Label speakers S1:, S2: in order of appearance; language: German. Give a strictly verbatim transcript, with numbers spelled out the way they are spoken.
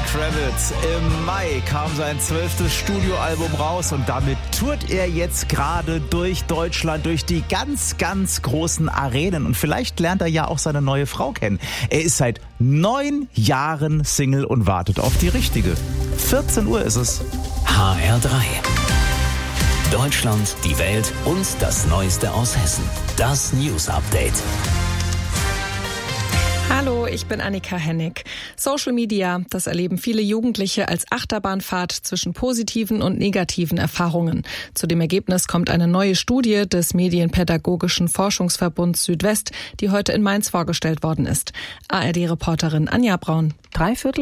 S1: Kravitz. Im Mai kam sein zwölftes Studioalbum raus und damit tourt er jetzt gerade durch Deutschland, durch die ganz, ganz großen Arenen. Und vielleicht lernt er ja auch seine neue Frau kennen. Er ist seit neun Jahren Single und wartet auf die richtige. vierzehn Uhr ist es.
S2: H R drei. Deutschland, die Welt und das Neueste aus Hessen. Das News Update.
S3: Hallo, ich bin Annika Hennig. Social Media, das erleben viele Jugendliche als Achterbahnfahrt zwischen positiven und negativen Erfahrungen. Zu dem Ergebnis kommt eine neue Studie des Medienpädagogischen Forschungsverbunds Südwest, die heute in Mainz vorgestellt worden ist. A R D-Reporterin Anja Braun.
S4: Drei Viertel